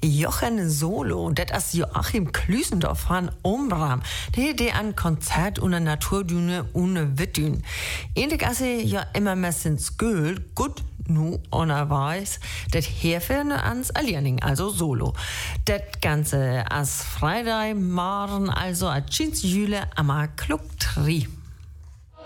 Jochen Solo, das ist Joachim Klüsendorf von Umbram. Der an Konzert und Naturdüne ohne Wittdün. Ähnlich als ja immer mehr sind Skül, gut, nu unerweis, das Herferne ans Alierning, also Solo. Das Ganze as Freitag, morgen, also a Jüle, am Klug 3.